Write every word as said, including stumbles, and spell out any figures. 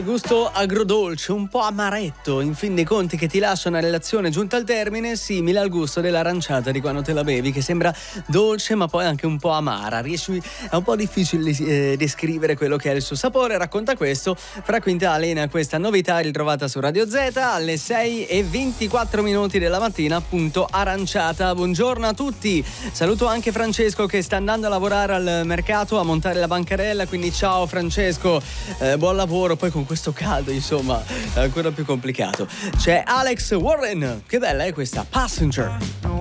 Gusto agrodolce, un po' amaretto, in fin dei conti, che ti lascia una relazione giunta al termine, simile al gusto dell'aranciata di quando te la bevi, che sembra dolce ma poi anche un po' amara. Riesci, è un po' difficile eh, descrivere quello che è il suo sapore. Racconta questo Fra Quintale in questa novità ritrovata su Radio Z alle sei e ventiquattro minuti della mattina, appunto aranciata. Buongiorno a tutti, saluto anche Francesco che sta andando a lavorare al mercato a montare la bancarella, quindi ciao Francesco, eh, buon lavoro. Poi con questo caldo, insomma, è ancora più complicato. C'è Alex Warren, che bella è questa, Passenger.